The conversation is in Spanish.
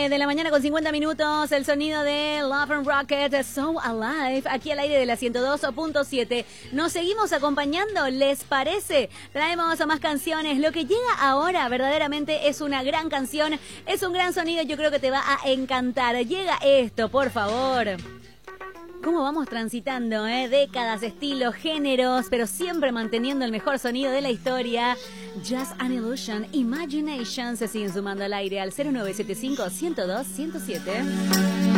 de la mañana con 50 minutos, el sonido de Love and Rocket, So Alive, aquí al aire de la 102.7. Nos seguimos acompañando, ¿les parece? Traemos más canciones. Lo que llega ahora verdaderamente es una gran canción, es un gran sonido, yo creo que te va a encantar. Llega esto, por favor. ¿Cómo vamos transitando, décadas, estilos, géneros, pero siempre manteniendo el mejor sonido de la historia? Just an Illusion, Imagination se siguen sumando al aire al 0975 102 107.